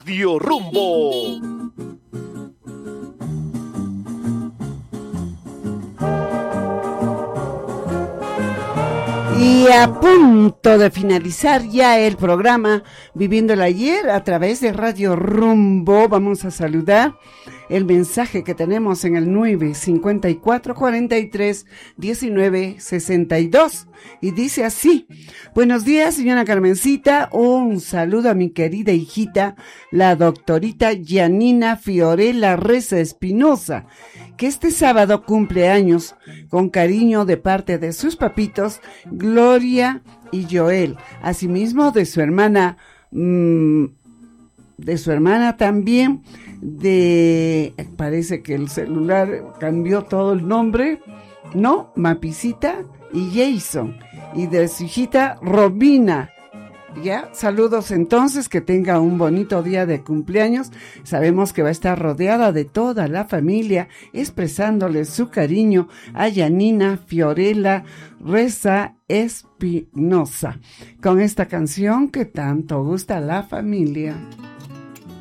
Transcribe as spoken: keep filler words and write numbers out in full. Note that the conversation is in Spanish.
Radio Rumbo. Y a punto de finalizar ya el programa Viviendo el Ayer a través de Radio Rumbo, vamos a saludar el mensaje que tenemos en el nueve cincuenta y cuatro cuarenta y tres diecinueve sesenta y dos y dice así: buenos días, señora Carmencita, un saludo a mi querida hijita, la doctorita Yanina Fiorella Reza Espinosa, que este sábado cumple años, con cariño de parte de sus papitos, Gloria y Joel, asimismo de su hermana, mmm, de su hermana también, de, parece que el celular cambió todo el nombre, ¿no? Mapicita y Jason, y de su hijita Robina. Ya, saludos entonces, que tenga un bonito día de cumpleaños. Sabemos que va a estar rodeada de toda la familia, expresándole su cariño a Yanina Fiorella Reza Espinosa, con esta canción que tanto gusta a la familia.